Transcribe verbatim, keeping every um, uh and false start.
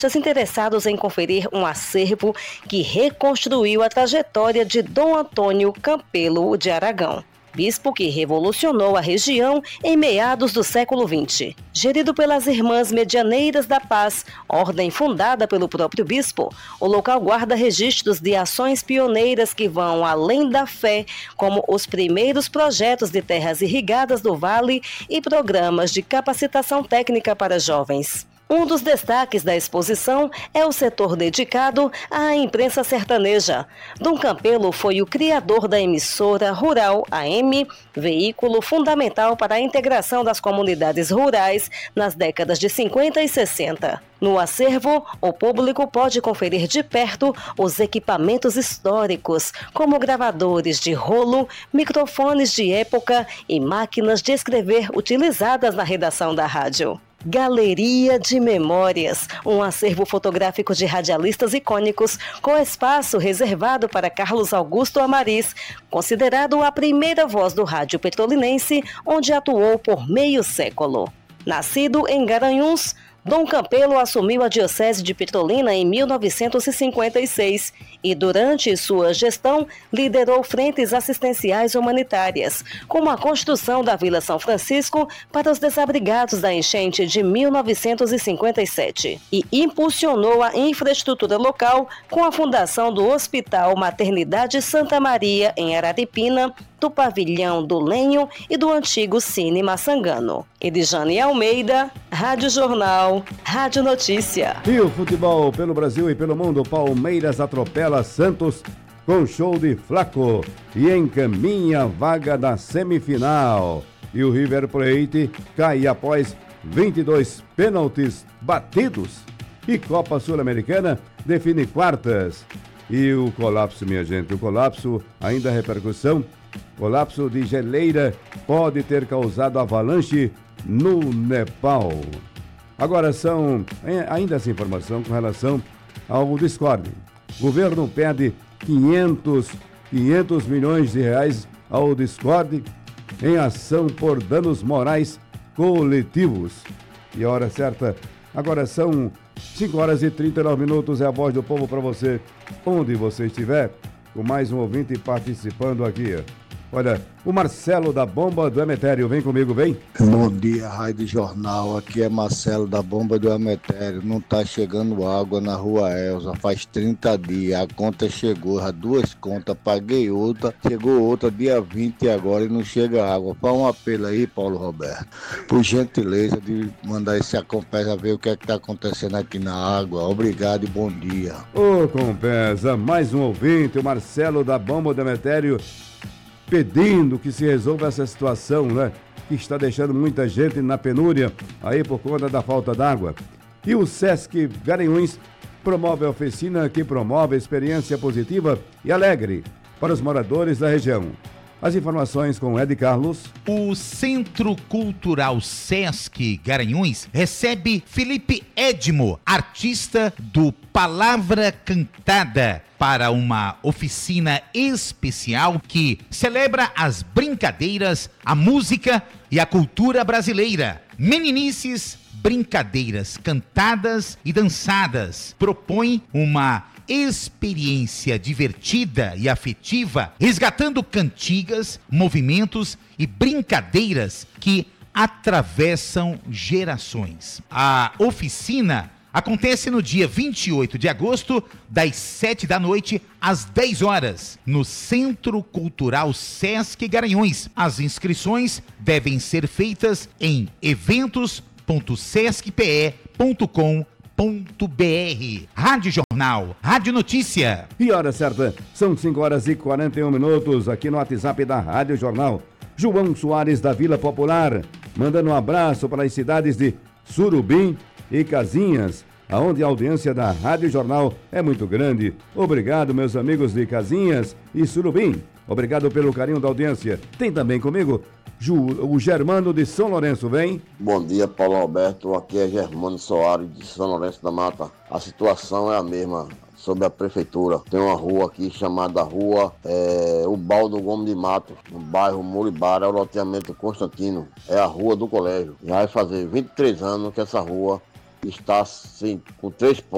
interessados em conferir um acervo que reconstruiu a trajetória de Dom Antônio Campelo de Aragão, bispo que revolucionou a região em meados do século vinte. Gerido pelas Irmãs Medianeiras da Paz, ordem fundada pelo próprio bispo, o local guarda registros de ações pioneiras que vão além da fé, como os primeiros projetos de terras irrigadas do Vale e programas de capacitação técnica para jovens. Um dos destaques da exposição é o setor dedicado à imprensa sertaneja. Dom Campelo foi o criador da emissora Rural A M, veículo fundamental para a integração das comunidades rurais nas décadas de cinquenta e sessenta. No acervo, o público pode conferir de perto os equipamentos históricos, como gravadores de rolo, microfones de época e máquinas de escrever utilizadas na redação da rádio. Galeria de Memórias, um acervo fotográfico de radialistas icônicos com espaço reservado para Carlos Augusto Amariz, considerado a primeira voz do rádio petrolinense, onde atuou por meio século. Nascido em Garanhuns, Dom Campelo assumiu a Diocese de Petrolina em mil novecentos e cinquenta e seis e, durante sua gestão, liderou frentes assistenciais humanitárias, como a construção da Vila São Francisco para os desabrigados da enchente de mil novecentos e cinquenta e sete e impulsionou a infraestrutura local com a fundação do Hospital Maternidade Santa Maria, em Araripina, do Pavilhão do Lenho e do antigo Cine Maçangano. Edjane Almeida, Rádio Jornal, Rádio Notícia. E o futebol pelo Brasil e pelo mundo, Palmeiras atropela Santos com show de Flaco e encaminha a vaga da semifinal. E o River Plate cai após vinte e dois pênaltis batidos. E Copa Sul-Americana define quartas. E o colapso, minha gente, o colapso, ainda a repercussão, colapso de geleira pode ter causado avalanche no Nepal. Agora são, ainda essa informação com relação ao Discord. O governo pede quinhentos milhões de reais ao Discord em ação por danos morais coletivos. E a hora certa, agora são cinco horas e trinta e nove minutos, é a voz do povo para você, onde você estiver, com mais um ouvinte participando aqui. Olha, o Marcelo da Bomba do Emetério, vem comigo, vem. Bom dia, Rádio Jornal, aqui é Marcelo da Bomba do Emetério. Não tá chegando água na Rua Elza, faz trinta dias, a conta chegou, as duas contas, paguei outra, chegou outra dia vinte agora e não chega água. Faz um apelo aí, Paulo Roberto, por gentileza de mandar esse Acompesa ver o que é que tá acontecendo aqui na água. Obrigado e bom dia. Ô, Compesa, mais um ouvinte, o Marcelo da Bomba do Emetério, pedindo que se resolva essa situação, né? Que está deixando muita gente na penúria, aí por conta da falta d'água. E o Sesc Garanhuns promove a oficina que promove a experiência positiva e alegre para os moradores da região. As informações com Ed Carlos. O Centro Cultural Sesc Garanhuns recebe Felipe Edmo, artista do Palavra Cantada, para uma oficina especial que celebra as brincadeiras, a música e a cultura brasileira. Meninices, brincadeiras cantadas e dançadas. Propõe uma experiência divertida e afetiva, resgatando cantigas, movimentos e brincadeiras que atravessam gerações. A oficina acontece no dia vinte e oito de agosto, das sete da noite às dez horas, no Centro Cultural Sesc Garanhuns. As inscrições devem ser feitas em eventos ponto sesc p e ponto com ponto b r. Rádio Jornal, Rádio Notícia. E hora certa, são cinco horas e quarenta e um minutos, aqui no WhatsApp da Rádio Jornal. João Soares da Vila Popular, mandando um abraço para as cidades de Surubim e Casinhas, aonde a audiência da Rádio Jornal é muito grande. Obrigado, meus amigos de Casinhas e Surubim. Obrigado pelo carinho da audiência. Tem também comigo Ju, o Germano de São Lourenço, vem. Bom dia, Paulo Alberto. Aqui é Germano Soares de São Lourenço da Mata. A situação é a mesma sobre a prefeitura. Tem uma rua aqui chamada Rua é, Ubaldo Gomes de Mato, no bairro Muribara, é o loteamento Constantino. É a rua do colégio. Já vai fazer vinte e três anos que essa rua está assim, com três pontos.